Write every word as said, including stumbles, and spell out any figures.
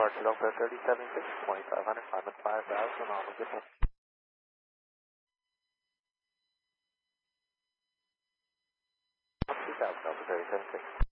departure Delta thirty seven six, twenty-five hundred, climb at five thousand on the good. two thousand Delta thirty seven six.